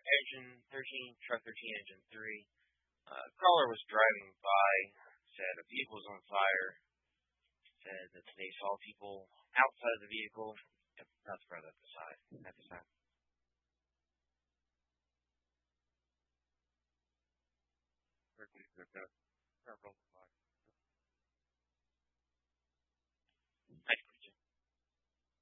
engine 13, truck 13, engine 3. Caller was driving by, said a vehicle was on fire, said that they saw people outside of the vehicle. Yep, that's where at the side. At the side.